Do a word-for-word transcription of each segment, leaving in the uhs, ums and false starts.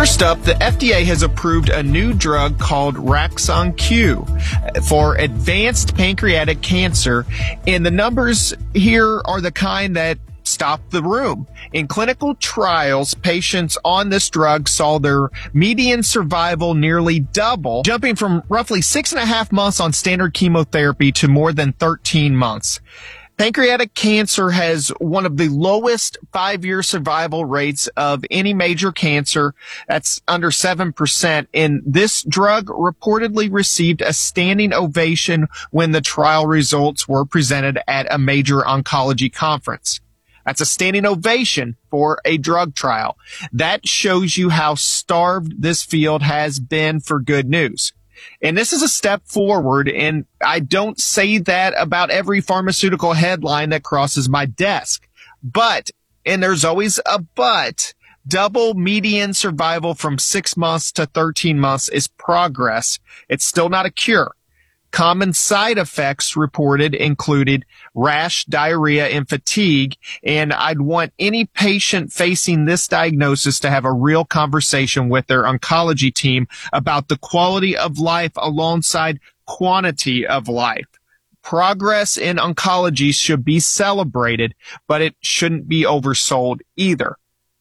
First up, the F D A has approved a new drug called Raxone Q for advanced pancreatic cancer, and the numbers here are the kind that stop the room. In clinical trials, patients on this drug saw their median survival nearly double, jumping from roughly six and a half months on standard chemotherapy to more than thirteen months. Pancreatic cancer has one of the lowest five-year survival rates of any major cancer. That's under seven percent. And this drug reportedly received a standing ovation when the trial results were presented at a major oncology conference. That's a standing ovation for a drug trial. That shows you how starved this field has been for good news. And this is a step forward, and I don't say that about every pharmaceutical headline that crosses my desk. But, and there's always a but, double median survival from six months to thirteen months is progress. It's still not a cure. Common side effects reported included rash, diarrhea, and fatigue, and I'd want any patient facing this diagnosis to have a real conversation with their oncology team about the quality of life alongside quantity of life. Progress in oncology should be celebrated, but it shouldn't be oversold either.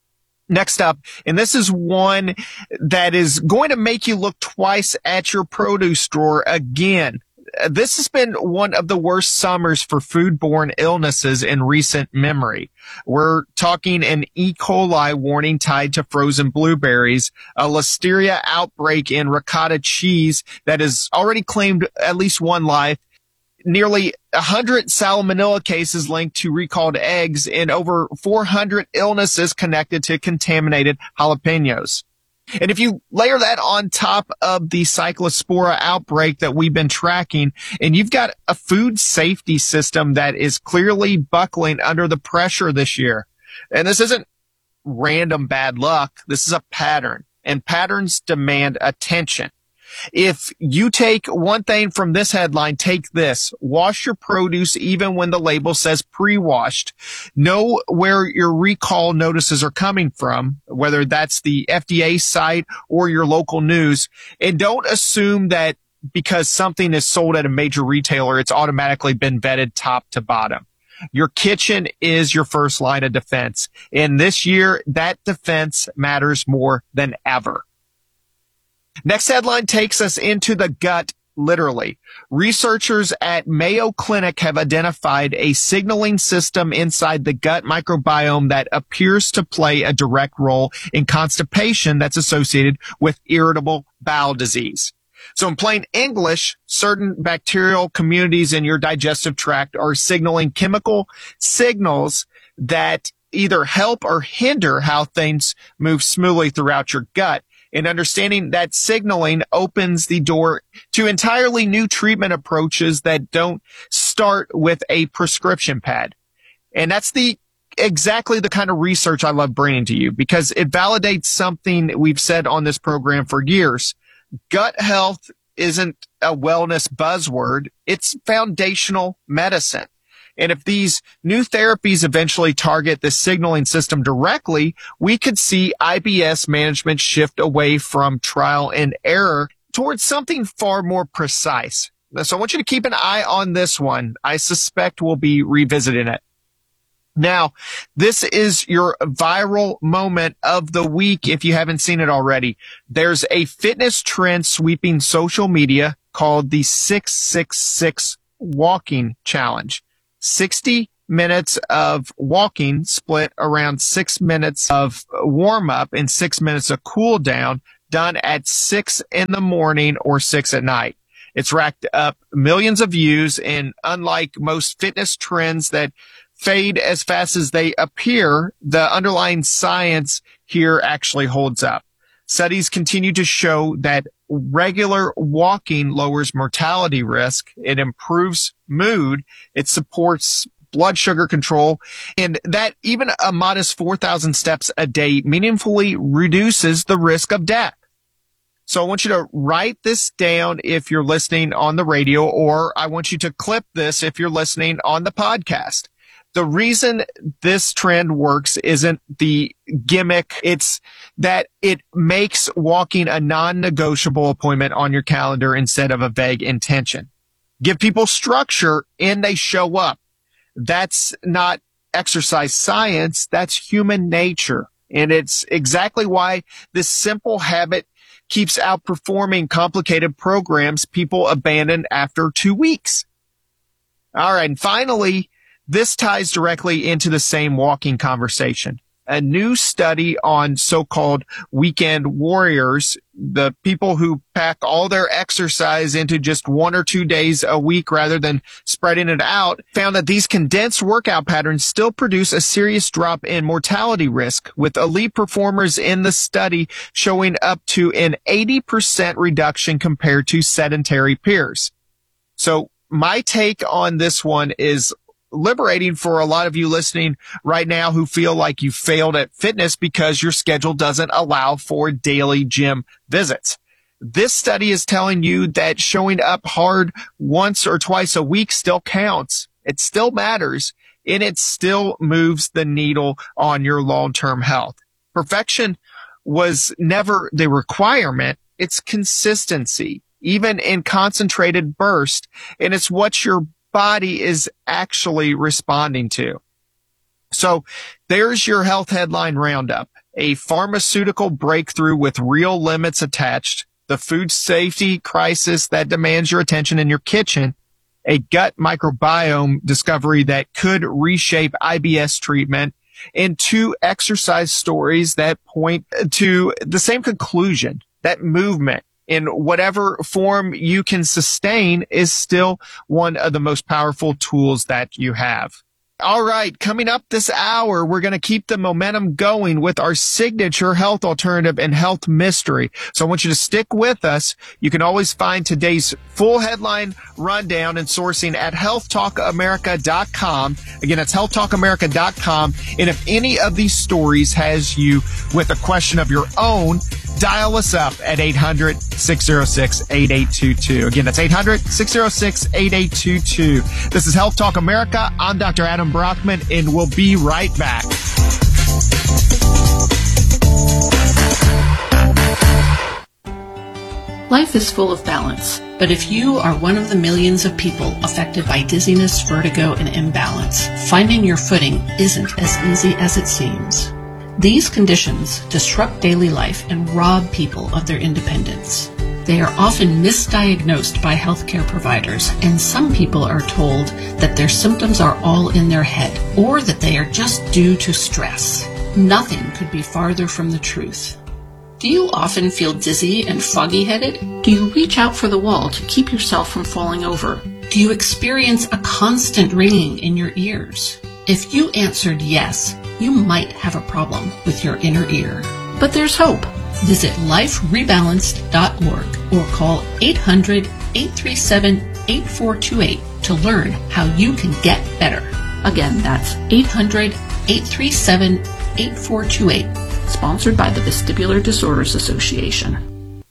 Next up, and this is one that is going to make you look twice at your produce drawer again. This has been one of the worst summers for foodborne illnesses in recent memory. We're talking an E. coli warning tied to frozen blueberries, a listeria outbreak in ricotta cheese that has already claimed at least one life, nearly one hundred salmonella cases linked to recalled eggs, and over four hundred illnesses connected to contaminated jalapenos. And if you layer that on top of the cyclospora outbreak that we've been tracking, and you've got a food safety system that is clearly buckling under the pressure this year. And this isn't random bad luck. This is a pattern, and patterns demand attention. If you take one thing from this headline, take this. Wash your produce even when the label says pre-washed. Know where your recall notices are coming from, whether that's the F D A site or your local news. And don't assume that because something is sold at a major retailer, it's automatically been vetted top to bottom. Your kitchen is your first line of defense. And this year, that defense matters more than ever. Next headline takes us into the gut, literally. Researchers at Mayo Clinic have identified a signaling system inside the gut microbiome that appears to play a direct role in constipation that's associated with irritable bowel disease. So in plain English, certain bacterial communities in your digestive tract are signaling chemical signals that either help or hinder how things move smoothly throughout your gut. And understanding that signaling opens the door to entirely new treatment approaches that don't start with a prescription pad. And that's the exactly the kind of research I love bringing to you, because it validates something we've said on this program for years. Gut health isn't a wellness buzzword. It's foundational medicine. And if these new therapies eventually target the signaling system directly, we could see I B S management shift away from trial and error towards something far more precise. So I want you to keep an eye on this one. I suspect we'll be revisiting it. Now, this is your viral moment of the week if you haven't seen it already. There's a fitness trend sweeping social media called the six six six Walking Challenge. sixty minutes of walking split around six minutes of warm up and six minutes of cool down, done at six in the morning or six at night. It's racked up millions of views, and unlike most fitness trends that fade as fast as they appear, the underlying science here actually holds up. Studies continue to show that regular walking lowers mortality risk. It improves mood. It supports blood sugar control, and that even a modest four thousand steps a day meaningfully reduces the risk of death. So I want you to write this down if you're listening on the radio, or I want you to clip this if you're listening on the podcast. The reason this trend works isn't the gimmick. It's that it makes walking a non-negotiable appointment on your calendar instead of a vague intention. Give people structure and they show up. That's not exercise science. That's human nature. And it's exactly why this simple habit keeps outperforming complicated programs people abandon after two weeks. All right. And finally, this ties directly into the same walking conversation. A new study on so-called weekend warriors, the people who pack all their exercise into just one or two days a week rather than spreading it out, found that these condensed workout patterns still produce a serious drop in mortality risk, with elite performers in the study showing up to an eighty percent reduction compared to sedentary peers. So my take on this one is liberating for a lot of you listening right now who feel like you failed at fitness because your schedule doesn't allow for daily gym visits. This study is telling you that showing up hard once or twice a week still counts. It still matters, and it still moves the needle on your long-term health. Perfection was never the requirement. It's consistency, even in concentrated bursts, and it's what your body is actually responding to. So there's your health headline roundup. A pharmaceutical breakthrough with real limits attached, the food safety crisis that demands your attention in your kitchen, a gut microbiome discovery that could reshape I B S treatment, and two exercise stories that point to the same conclusion, that movement in whatever form you can sustain is still one of the most powerful tools that you have. All right, coming up this hour, we're going to keep the momentum going with our signature health alternative and health mystery. So I want you to stick with us. You can always find today's full headline rundown and sourcing at health talk america dot com. Again, that's health talk america dot com. And if any of these stories has you with a question of your own, dial us up at eight hundred, six oh six, eight eight two two. Again, that's eight hundred, six oh six, eight eight two two. This is Health Talk America. I'm Doctor Adam Brockman, and we'll be right back. Life is full of balance, but if you are one of the millions of people affected by dizziness, vertigo, and imbalance, finding your footing isn't as easy as it seems. These conditions disrupt daily life and rob people of their independence. They are often misdiagnosed by healthcare providers, and some people are told that their symptoms are all in their head or that they are just due to stress. Nothing could be farther from the truth. Do you often feel dizzy and foggy-headed? Do you reach out for the wall to keep yourself from falling over? Do you experience a constant ringing in your ears? If you answered yes, you might have a problem with your inner ear. But there's hope. Visit life rebalanced dot org or call eight hundred, eight three seven, eight four two eight to learn how you can get better. Again, that's eight hundred, eight three seven, eight four two eight. Sponsored by the Vestibular Disorders Association.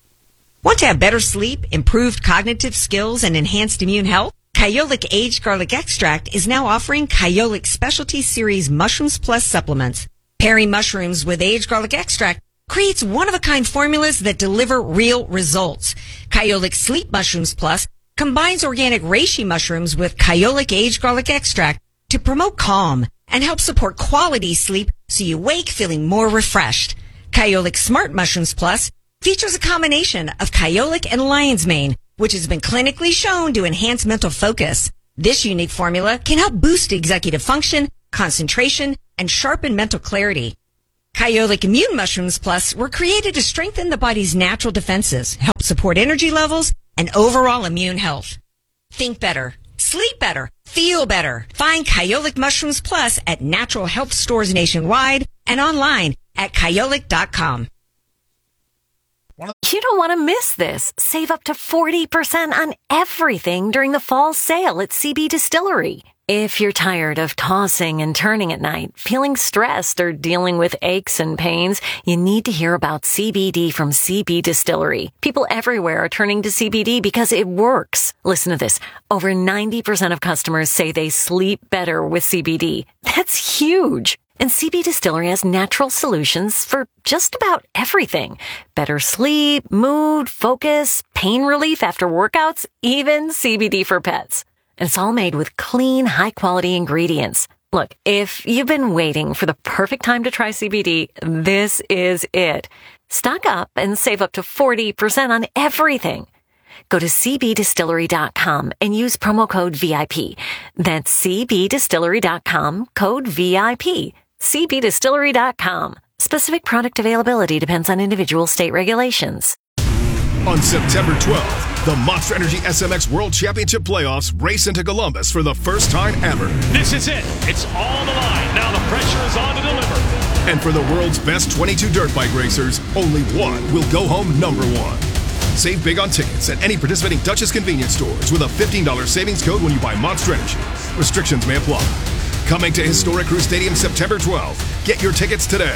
Want to have better sleep, improved cognitive skills, and enhanced immune health? Kyolic Aged Garlic Extract is now offering Kyolic Specialty Series Mushrooms Plus supplements. Pairing mushrooms with aged garlic extract creates one-of-a-kind formulas that deliver real results. Kyolic Sleep Mushrooms Plus combines organic reishi mushrooms with Kyolic Aged Garlic Extract to promote calm and help support quality sleep so you wake feeling more refreshed. Kyolic Smart Mushrooms Plus features a combination of Kyolic and lion's mane, which has been clinically shown to enhance mental focus. This unique formula can help boost executive function, concentration, and sharpen mental clarity. Kyolic Immune Mushrooms Plus were created to strengthen the body's natural defenses, help support energy levels, and overall immune health. Think better, sleep better, feel better. Find Kyolic Mushrooms Plus at natural health stores nationwide and online at kyolic dot com. You don't want to miss this. Save up to forty percent on everything during the fall sale at C B Distillery. If you're tired of tossing and turning at night, feeling stressed, or dealing with aches and pains, you need to hear about C B D from C B Distillery. People everywhere are turning to C B D because it works. Listen to this. Over ninety percent of customers say they sleep better with C B D. That's huge. And C B Distillery has natural solutions for just about everything. Better sleep, mood, focus, pain relief after workouts, even C B D for pets. And it's all made with clean, high-quality ingredients. Look, if you've been waiting for the perfect time to try C B D, this is it. Stock up and save up to forty percent on everything. Go to c b distillery dot com and use promo code V I P. That's c b distillery dot com, code V I P. c b distillery dot com. Specific product availability depends on individual state regulations. On September twelfth, the Monster Energy S M X World Championship Playoffs race into Columbus for the first time ever. This is it. It's all on the line. Now the pressure is on to deliver. And for the world's best twenty-two dirt bike racers, only one will go home number one. Save big on tickets at any participating Duchess convenience stores with a fifteen dollars savings code when you buy Monster Energy. Restrictions may apply. Coming to Historic Crew Stadium September twelfth. Get your tickets today.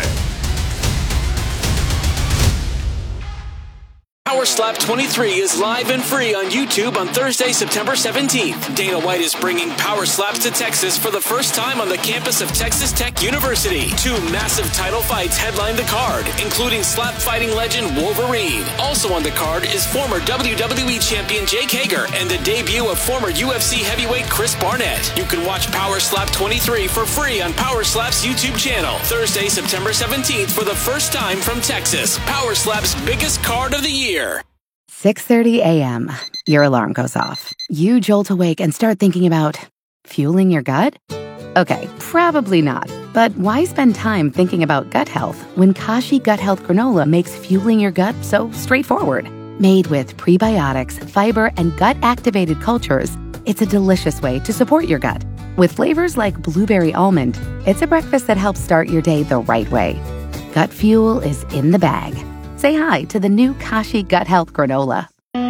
Power Slap twenty-three is live and free on YouTube on Thursday, September seventeenth. Dana White is bringing Power Slaps to Texas for the first time on the campus of Texas Tech University. Two massive title fights headline the card, including slap fighting legend Wolverine. Also on the card is former W W E champion Jake Hager and the debut of former U F C heavyweight Chris Barnett. You can watch Power Slap twenty-three for free on Power Slap's YouTube channel. Thursday, September seventeenth for the first time from Texas. Power Slap's biggest card of the year. six thirty a.m. Your alarm goes off. You jolt awake and start thinking about fueling your gut? Okay, probably not. But why spend time thinking about gut health when Kashi Gut Health Granola makes fueling your gut so straightforward? Made with prebiotics, fiber, and gut-activated cultures, it's a delicious way to support your gut. With flavors like blueberry almond, it's a breakfast that helps start your day the right way. Gut fuel is in the bag. Say hi to the new Kashi Gut Health Granola.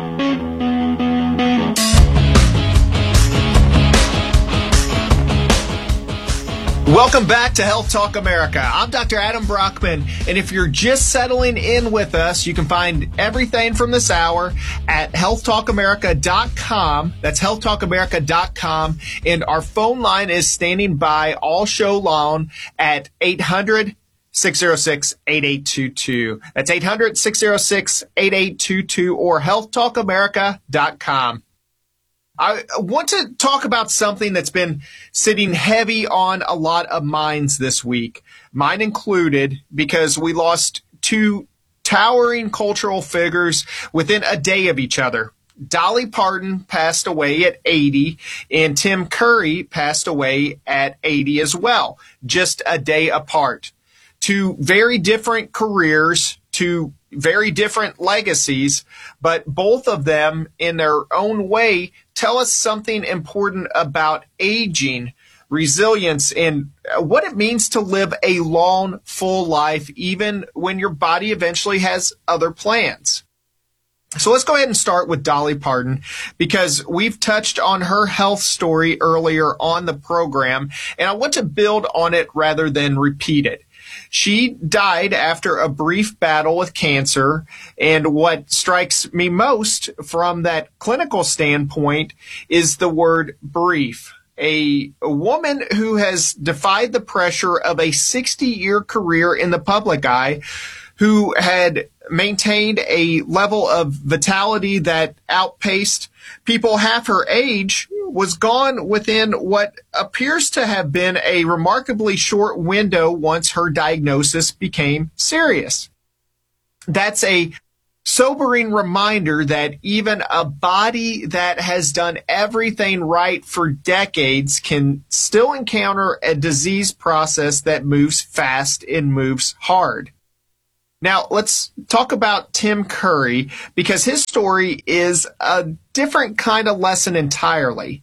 Welcome back to Health Talk America. I'm Doctor Adam Brockman, and if you're just settling in with us, you can find everything from this hour at health talk america dot com. That's health talk america dot com, and our phone line is standing by all show long at eight hundred, six oh six, eight eight two two. That's eight hundred, six oh six, eight eight two two or health talk america dot com. I want to talk about something that's been sitting heavy on a lot of minds this week, mine included, because we lost two towering cultural figures within a day of each other. Dolly Parton passed away at eighty, and Tim Curry passed away at eighty as well, just a day apart. Two very different careers, two very different legacies, but both of them in their own way tell us something important about aging, resilience, and what it means to live a long, full life, even when your body eventually has other plans. So let's go ahead and start with Dolly Parton, because we've touched on her health story earlier on the program, and I want to build on it rather than repeat it. She died after a brief battle with cancer, and what strikes me most from that clinical standpoint is the word brief. A, a woman who has defied the pressure of a sixty-year career in the public eye, who had maintained a level of vitality that outpaced people half her age, was gone within what appears to have been a remarkably short window once her diagnosis became serious. That's a sobering reminder that even a body that has done everything right for decades can still encounter a disease process that moves fast and moves hard. Now, let's talk about Tim Curry, because his story is a different kind of lesson entirely.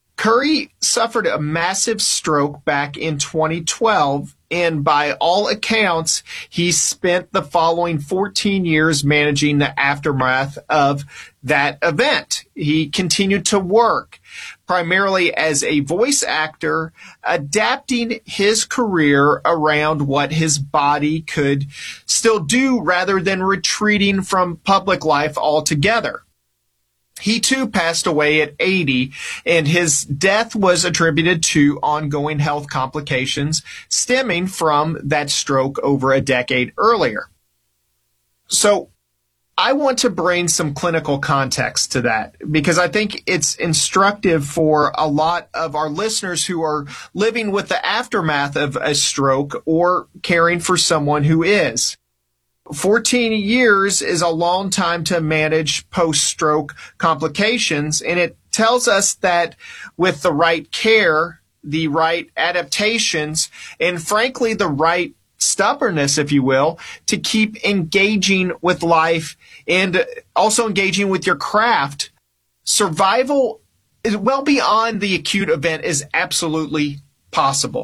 Curry suffered a massive stroke back in twenty twelve, and by all accounts, he spent the following fourteen years managing the aftermath of that event. He continued to work, primarily as a voice actor, adapting his career around what his body could still do rather than retreating from public life altogether. He too passed away at eighty, and his death was attributed to ongoing health complications stemming from that stroke over a decade earlier. So I want to bring some clinical context to that because I think it's instructive for a lot of our listeners who are living with the aftermath of a stroke or caring for someone who is. fourteen years is a long time to manage post-stroke complications, and it tells us that with the right care, the right adaptations, and frankly, the right stubbornness, if you will, to keep engaging with life and also engaging with your craft, survival is well beyond the acute event is absolutely possible.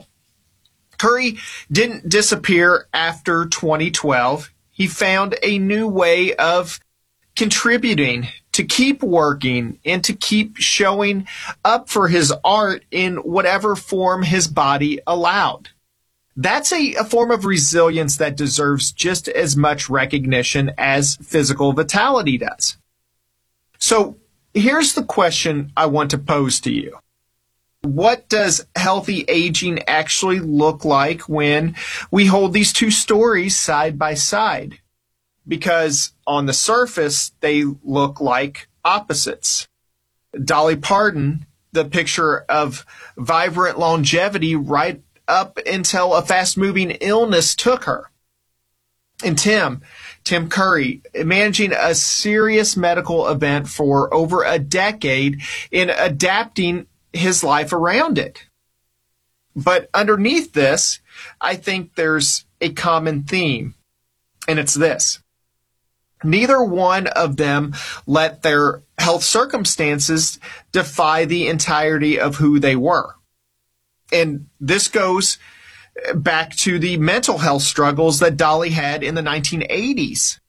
Curry didn't disappear after twenty twelve. He found a new way of contributing to keep working and to keep showing up for his art in whatever form his body allowed. That's a, a form of resilience that deserves just as much recognition as physical vitality does. So here's the question I want to pose to you. What does healthy aging actually look like when we hold these two stories side by side? Because on the surface, they look like opposites. Dolly Parton, the picture of vibrant longevity right up until a fast-moving illness took her. And Tim, Tim Curry, managing a serious medical event for over a decade in adapting his life around it. But underneath this, I think there's a common theme, and it's this. Neither one of them let their health circumstances defy the entirety of who they were. And this goes back to the mental health struggles that Dolly had in the nineteen eighties.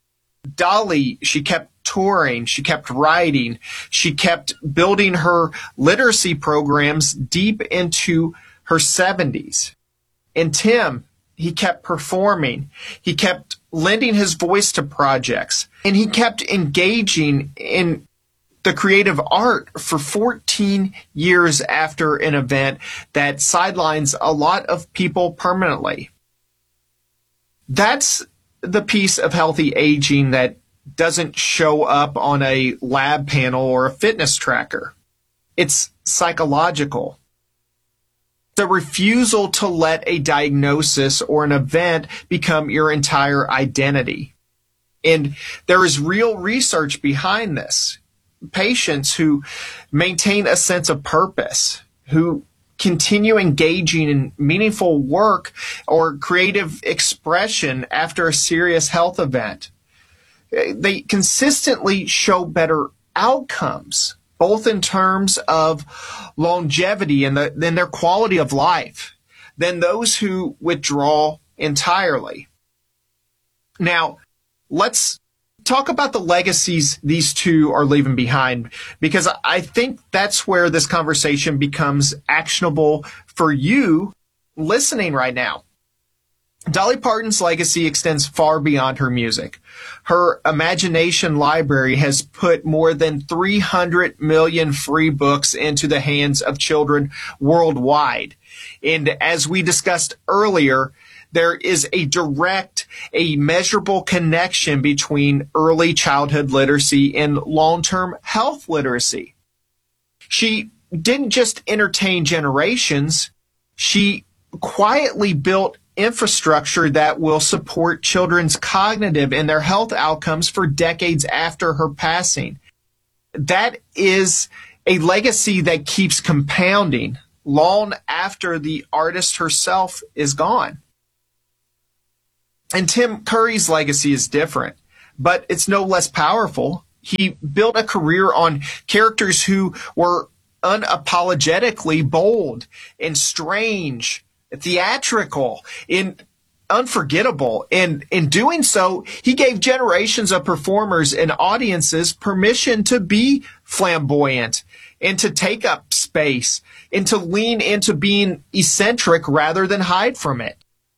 Dolly, she kept touring, she kept writing, she kept building her literacy programs deep into her seventies. And Tim, he kept performing, he kept lending his voice to projects, and he kept engaging in the creative art for fourteen years after an event that sidelines a lot of people permanently. That's the piece of healthy aging that doesn't show up on a lab panel or a fitness tracker. It's psychological. The refusal to let a diagnosis or an event become your entire identity. And there is real research behind this. Patients who maintain a sense of purpose, who continue engaging in meaningful work or creative expression after a serious health event, they consistently show better outcomes, both in terms of longevity and the, then their quality of life, than those who withdraw entirely. Now, let's talk about the legacies these two are leaving behind, because I think that's where this conversation becomes actionable for you listening right now. Dolly Parton's legacy extends far beyond her music. Her imagination library has put more than three hundred million free books into the hands of children worldwide. And as we discussed earlier, there is a direct, a measurable connection between early childhood literacy and long-term health literacy. She didn't just entertain generations, she quietly built infrastructure that will support children's cognitive and their health outcomes for decades after her passing. That is a legacy that keeps compounding long after the artist herself is gone. And Tim Curry's legacy is different, but it's no less powerful. He built a career on characters who were unapologetically bold and strange, theatrical, and unforgettable. And in doing so, he gave generations of performers and audiences permission to be flamboyant and to take up space and to lean into being eccentric rather than hide from it.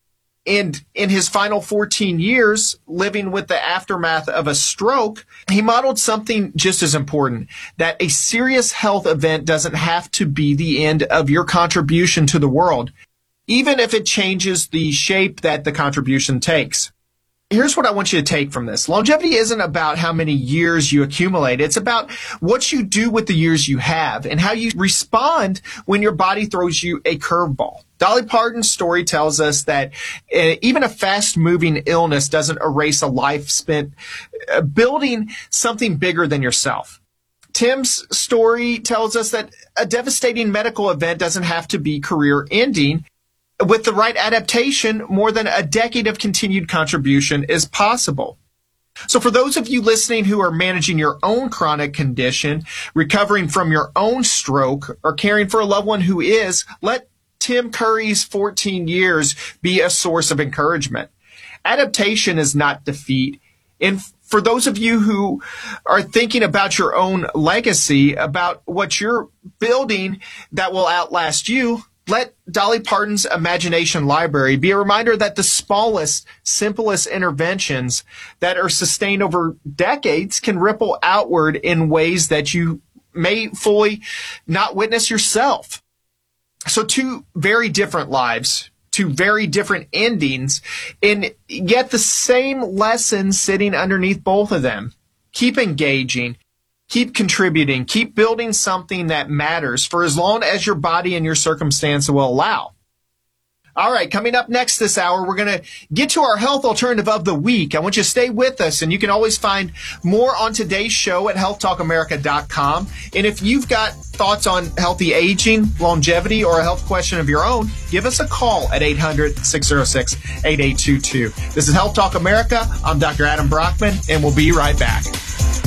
And in his final fourteen years, living with the aftermath of a stroke, he modeled something just as important, that a serious health event doesn't have to be the end of your contribution to the world, even if it changes the shape that the contribution takes. Here's what I want you to take from this. Longevity isn't about how many years you accumulate. It's about what you do with the years you have and how you respond when your body throws you a curveball. Dolly Parton's story tells us that uh, even a fast-moving illness doesn't erase a life spent uh, building something bigger than yourself. Tim's story tells us that a devastating medical event doesn't have to be career-ending. With the right adaptation, more than a decade of continued contribution is possible. So for those of you listening who are managing your own chronic condition, recovering from your own stroke, or caring for a loved one who is, let Tim Curry's fourteen years be a source of encouragement. Adaptation is not defeat. And for those of you who are thinking about your own legacy, about what you're building that will outlast you, let Dolly Parton's Imagination Library be a reminder that the smallest, simplest interventions that are sustained over decades can ripple outward in ways that you may fully not witness yourself. So two very different lives, two very different endings, and yet the same lesson sitting underneath both of them. Keep engaging. Keep contributing. Keep building something that matters for as long as your body and your circumstance will allow. All right, coming up next this hour, we're going to get to our health alternative of the week. I want you to stay with us, and you can always find more on today's show at health talk america dot com. And if you've got thoughts on healthy aging, longevity, or a health question of your own, give us a call at eight hundred, six oh six, eight eight two two. This is Health Talk America. I'm Doctor Adam Brockman, and we'll be right back.